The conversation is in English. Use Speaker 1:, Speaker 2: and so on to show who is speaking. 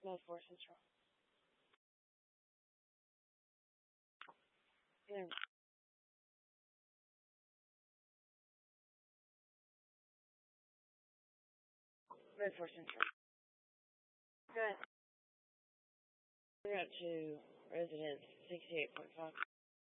Speaker 1: Mode 4 Central. Yeah. Mode 4 Central. Good. We're up to residence 68.5.